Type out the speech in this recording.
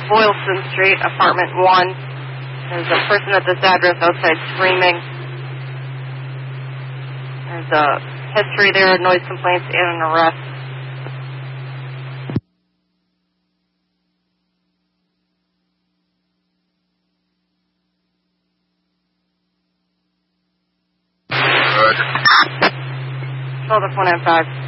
Boylston Street, apartment 1. There's a person at this address outside screaming. There's a history there, noise complaints, and an arrest. Hold up 195.